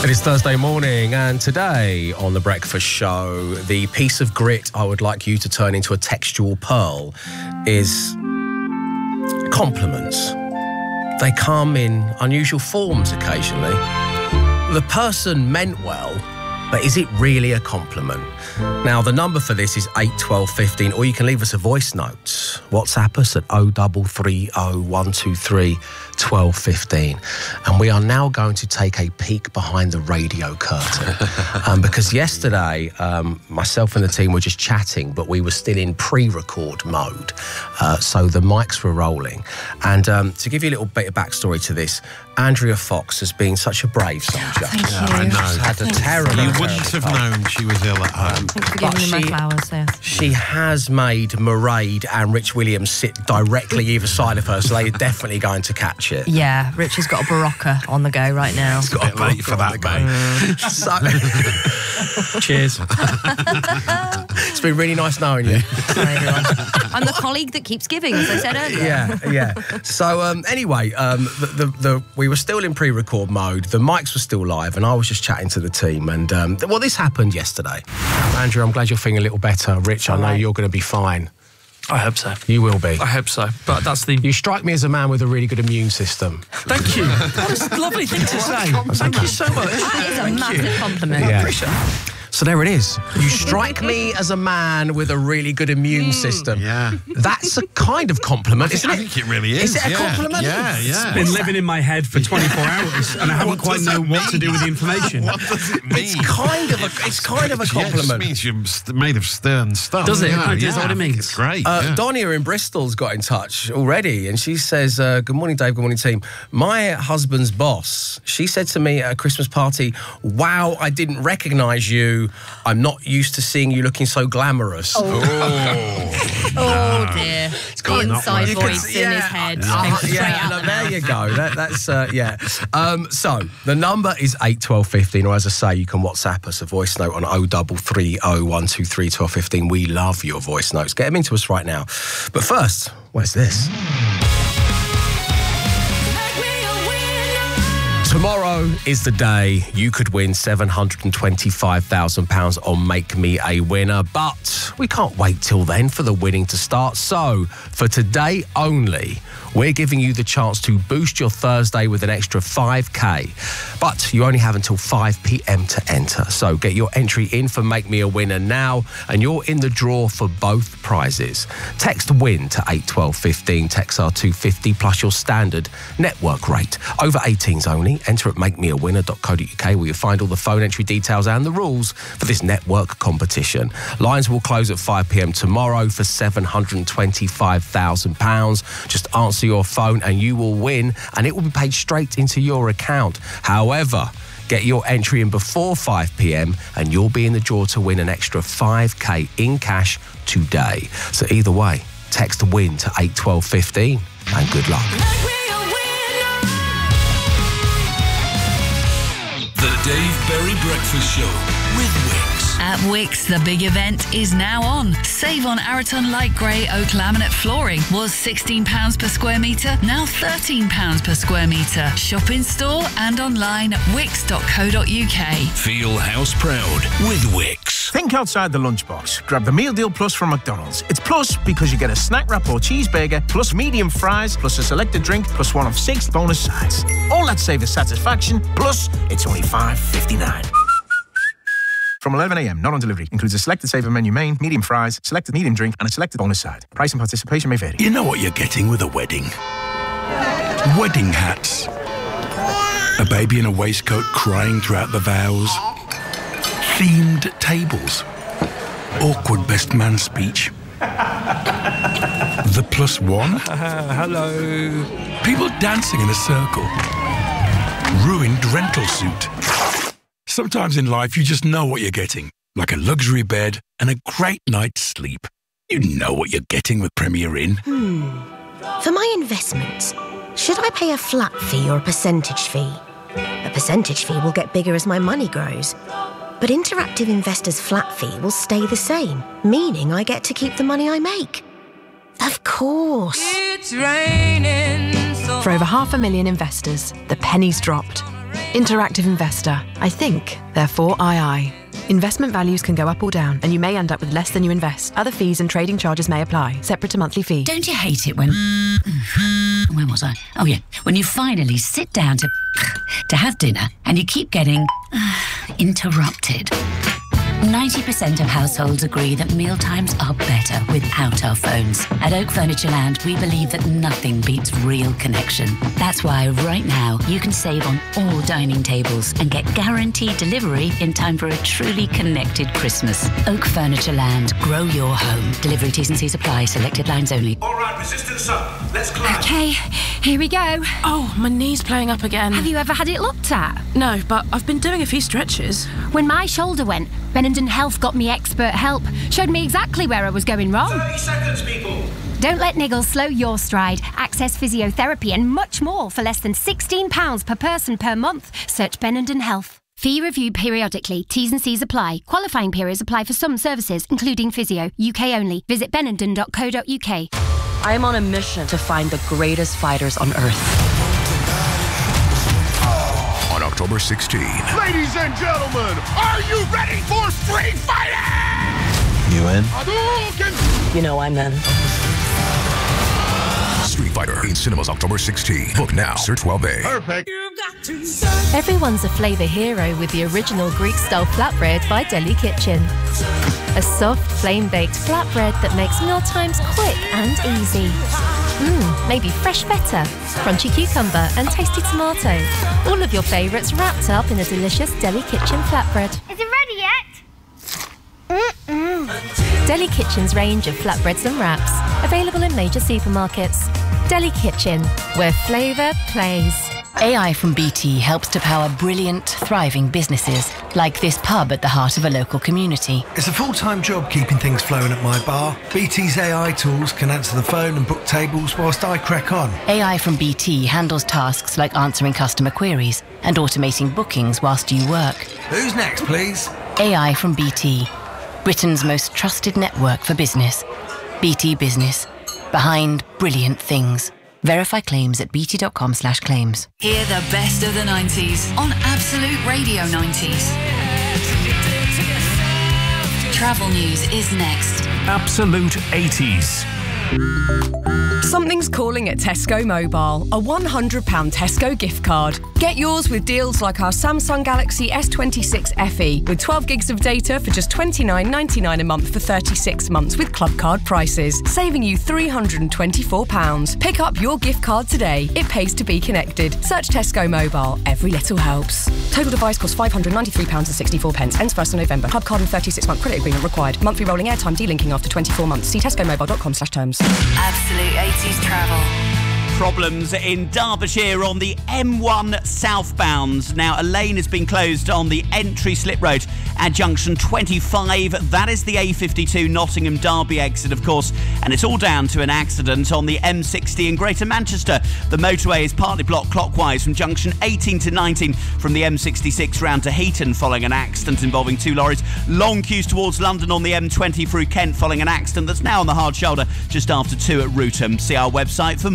It is Thursday morning, and today on The Breakfast Show, the piece of grit I would like you to turn into a textual pearl is compliments. They come in unusual forms occasionally. The person meant well, but is it really a compliment? Now, the number for this is 81215, or you can leave us a voice note. WhatsApp us at 0330 123 1215. And we are now going to take a peek behind the radio curtain. Because yesterday, myself and the team were just chatting, but we were still in pre-record mode. So the mics were rolling. And to give you a little bit of backstory to this, Andrea Fox has been such a brave soldier. Thank you. I know. She's had a terrible... You wouldn't have known she was ill at home. Thanks for giving me my flowers there. She has made Mairead and Rich Williams sit directly either side of her, so they're definitely going to catch it. Yeah, Rich has got a Barocca on the go right now. It's got a bit late for that, mate. Cheers. It's been really nice knowing you. Sorry, everyone. I'm the colleague that keeps giving, as I said earlier. Yeah. So anyway, we were still in pre-record mode. The mics were still live, and I was just chatting to the team. And well, this happened yesterday. Andrew, I'm glad you're feeling a little better. Rich, I know you're going to be fine. I hope so. You will be. I hope so. But that's the... You strike me as a man with a really good immune system. Thank you. What a lovely thing to say. Thank you so much. That is a massive compliment. Yeah. I appreciate it. So there it is. You strike me as a man with a really good immune system. Yeah. That's a kind of compliment, isn't I it? think it really is. Is it a compliment? Yeah. It's been living in my head for 24 hours and I haven't quite known what to do with the information. What does it mean? It's kind of a compliment. Yeah, it means you're made of stern stuff. Does it? Yeah, Is that what it means? It's great. Donia in Bristol's got in touch already, and she says, good morning, Dave, good morning, team. My husband's boss, she said to me at a Christmas party, wow, I didn't recognise you. I'm not used to seeing you looking so glamorous. Oh dear. The inside voice in his head. Came straight out the there mouth. you go. That's yeah. So the number is 81215, or as I say, you can WhatsApp us a voice note on 0330 123 1215. We love your voice notes. Get them into us right now. But first, what's this? Tomorrow is the day you could win £725,000 on Make Me a Winner, but we can't wait till then for the winning to start. So, for today only, we're giving you the chance to boost your Thursday with an extra 5k. But you only have until 5 p.m. to enter. So get your entry in for Make Me a Winner now, and you're in the draw for both prizes. Text WIN to 81215, text R250 plus your standard network rate. Over 18s only. Enter at makemeawinner.co.uk, where you'll find all the phone entry details and the rules for this network competition. Lines will close at 5 p.m. tomorrow for £725,000. Just answer your phone and you will win, and it will be paid straight into your account. However, get your entry in before 5 p.m. and you'll be in the draw to win an extra 5k in cash today. So either way, text WIN to 81215 and good luck. The Dave Berry Breakfast Show with Wix. At Wix, the big event is now on. Save on Araton Light Grey Oak Laminate flooring. Was £16 per square metre, now £13 per square metre. Shop in store and online at wix.co.uk. Feel house proud with Wix. Think outside the lunchbox. Grab the Meal Deal Plus from McDonald's. It's plus because you get a snack wrap or cheeseburger, plus medium fries, plus a selected drink, plus one of 6 bonus sides. All that saver satisfaction, plus it's only $5.59. From 11 a.m, not on delivery. Includes a selected saver menu main, medium fries, selected medium drink, and a selected bonus side. Price and participation may vary. You know what you're getting with a wedding? Wedding hats. A baby in a waistcoat crying throughout the vows. Themed tables. Awkward best man speech. The plus one. Hello. People dancing in a circle. Ruined rental suit. Sometimes in life, you just know what you're getting. Like a luxury bed and a great night's sleep. You know what you're getting with Premier Inn. For my investments, should I pay a flat fee or a percentage fee? A percentage fee will get bigger as my money grows. But Interactive Investor's flat fee will stay the same, meaning I get to keep the money I make. Of course. It's raining. For over 500,000 investors, the penny's dropped. Interactive investor. I think, therefore I. Investment values can go up or down, and you may end up with less than you invest. Other fees and trading charges may apply, separate to monthly fee. Don't you hate it when... Where was I? Oh, yeah. When you finally sit down to have dinner and you keep getting interrupted. 90% of households agree that mealtimes are better without our phones. At Oak Furniture Land, we believe that nothing beats real connection. That's why right now you can save on all dining tables and get guaranteed delivery in time for a truly connected Christmas. Oak Furniture Land. Grow your home. Delivery T's and C's apply. Selected lines only. All right, resistance up. Let's climb. Okay, here we go. Oh, my knee's playing up again. Have you ever had it looked at? No, but I've been doing a few stretches. When my shoulder went, Benenden Health got me expert help. Showed me exactly where I was going wrong. 30 seconds, people. Don't let niggles slow your stride. Access physiotherapy and much more for less than £16 per person per month. Search Benenden Health. Fee reviewed periodically. T's and C's apply. Qualifying periods apply for some services, including physio. UK only. Visit benenden.co.uk. I am on a mission to find the greatest fighters on Earth. On October 16. Ladies and gentlemen, are you ready for Street Fighting? You in? You know I'm in. Street Fighter in cinemas October 16. Book now. Search Welbay. Perfect. Everyone's a flavour hero with the original Greek-style flatbread by Deli Kitchen. A soft, flame-baked flatbread that makes mealtimes quick and easy. Maybe fresh feta, crunchy cucumber and tasty tomato. All of your favourites wrapped up in a delicious Deli Kitchen flatbread. Is it ready yet? Deli Kitchen's range of flatbreads and wraps, available in major supermarkets. Deli Kitchen, where flavour plays. AI from BT helps to power brilliant, thriving businesses, like this pub at the heart of a local community. It's a full-time job keeping things flowing at my bar. BT's AI tools can answer the phone and book tables whilst I crack on. AI from BT handles tasks like answering customer queries and automating bookings whilst you work. Who's next, please? AI from BT, Britain's most trusted network for business. BT Business, behind brilliant things. Verify claims at bt.com/claims. Hear the best of the 90s on Absolute Radio 90s. Travel news is next. Absolute 80s. Something's calling at Tesco Mobile. A £100 Tesco gift card. Get yours with deals like our Samsung Galaxy S26 FE with 12 gigs of data for just $29.99 a month for 36 months with club card prices, saving you £324. Pick up your gift card today. It pays to be connected. Search Tesco Mobile. Every little helps. Total device costs £593.64. Ends 1st of November. Club card and 36-month credit agreement required. Monthly rolling airtime delinking after 24 months. See tescomobile.com/terms. Absolute 80s travel. Problems in Derbyshire on the M1 southbound. Now, a lane has been closed on the entry slip road at junction 25. That is the A52 Nottingham Derby exit, of course, and it's all down to an accident on the M60 in Greater Manchester. The motorway is partly blocked clockwise from junction 18 to 19 from the M66 round to Heaton following an accident involving two lorries. Long queues towards London on the M20 through Kent following an accident that's now on the hard shoulder just after 2 at Rootham. See our website for